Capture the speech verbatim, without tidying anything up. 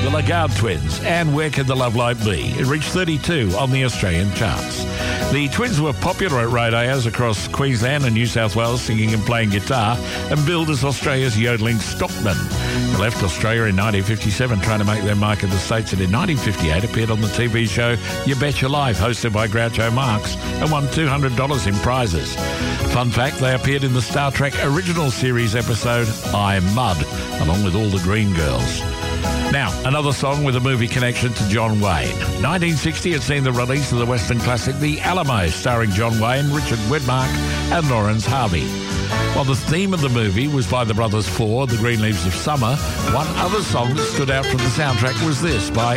The Lagarde Twins, and Where Can the Love Light Be? It reached thirty-two on the Australian charts. The Twins were popular at rodeos across Queensland and New South Wales, singing and playing guitar, and billed as Australia's yodeling stockmen. They left Australia in nineteen fifty-seven, trying to make their mark in the States, and in nineteen fifty-eight appeared on the T V show You Bet Your Life, hosted by Groucho Marx, and won two hundred dollars in prizes. Fun fact, they appeared in the Star Trek original series episode I'm Mud, along with all the Green Girls. Now, another song with a movie connection to John Wayne. nineteen sixty had seen the release of the Western classic The Alamo, starring John Wayne, Richard Widmark and Lawrence Harvey. While the theme of the movie was by the Brothers Four, The Green Leaves of Summer, one other song that stood out from the soundtrack was this by